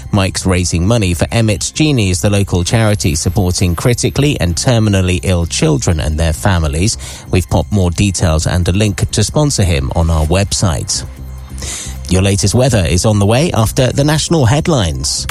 Mike's raising money for Emmett's Genies, the local charity supporting critically and terminally ill children and their families. We've popped more details and a link to sponsor him on our website. Your latest weather is on the way after the national headlines.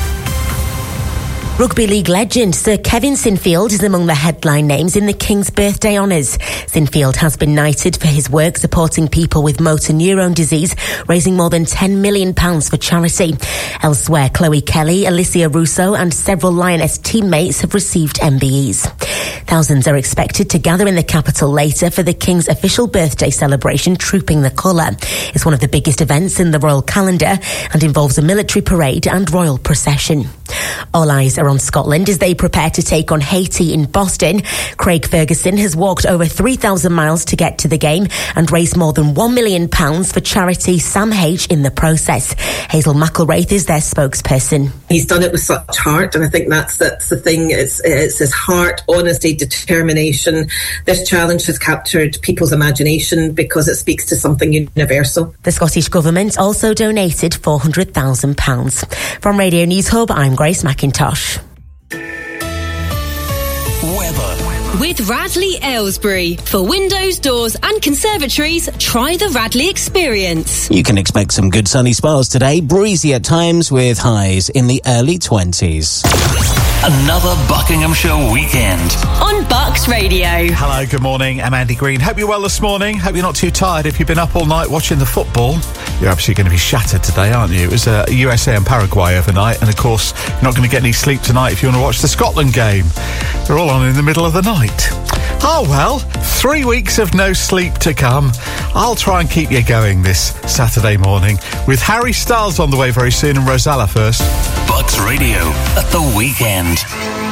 Rugby League legend Sir Kevin Sinfield is among the headline names in the King's Birthday Honours. Sinfield has been knighted for his work supporting people with motor neurone disease, raising more than £10 million for charity. Elsewhere, Chloe Kelly, Alicia Russo and several Lioness teammates have received MBEs. Thousands are expected to gather in the capital later for the King's official birthday celebration, Trooping the Colour. It's one of the biggest events in the royal calendar and involves a military parade and royal procession. All eyes are on Scotland as they prepare to take on Haiti in Boston. Craig Ferguson has walked over 3,000 miles to get to the game and raised more than £1 million for charity Sam H in the process. Hazel McElwraith is their spokesperson. He's done it with such heart, and I think that's the thing. It's his heart, honesty, determination. This challenge has captured people's imagination because it speaks to something universal. The Scottish Government also donated £400,000. From Radio News Hub, I'm Grace McIntosh. Weather. With Radley Aylesbury. For windows, doors and conservatories, try the Radley experience. You can expect some good sunny spells today, breezy at times with highs in the early 20s. Another Buckinghamshire weekend. On Bucks Radio. Hello, good morning. I'm Andy Green. Hope you're well this morning. Hope you're not too tired. If you've been up all night watching the football, you're absolutely going to be shattered today, aren't you? It was USA and Paraguay overnight, and of course, you're not going to get any sleep tonight if you want to watch the Scotland game. They're all on in the middle of the night. Oh well, 3 weeks of no sleep to come. I'll try and keep you going this Saturday morning with Harry Styles on the way very soon and Rosella first. Bucks Radio at the weekend.